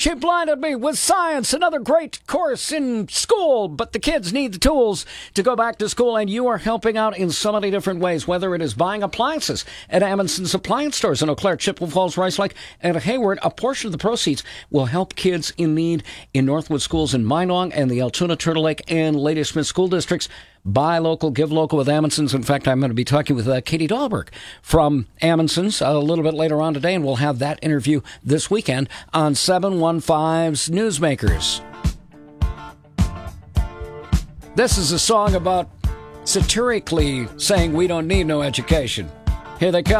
She blinded me with science, another great course in school, but the kids need the tools to go back to school, and you are helping out in so many different ways, whether it is buying appliances at Amundsen's Appliance Stores in Eau Claire, Chippewa Falls, Rice Lake, and Hayward. A portion of the proceeds will help kids in need in Northwood schools in Minong and the Altoona, Turtle Lake, and Ladysmith school districts. Buy local, give local with Amundsen's. In fact, I'm going to be talking with Katie Dahlberg from Amundsen's a little bit later on today, and we'll have that interview this weekend on 715's Newsmakers. This is a song about satirically saying we don't need no education. Here they come.